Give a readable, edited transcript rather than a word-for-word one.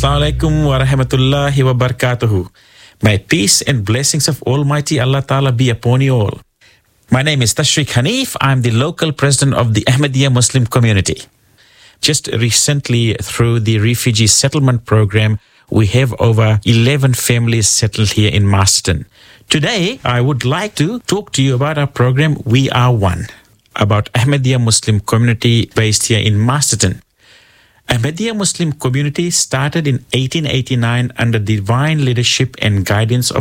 Assalamu alaikum wa rahmatullahi wa barakatuhu. May peace and blessings of Almighty Allah Ta'ala be upon you all. My name is Tashriq Hanif. I'm the local president of the Ahmadiyya Muslim community. Just recently, through the refugee settlement program, we have over 11 families settled here in Masterton. Today, I would like to talk to you about our program, We Are One, about Ahmadiyya Muslim community based here in Masterton. Ahmadiyya Muslim community started in 1889 under divine leadership and guidance of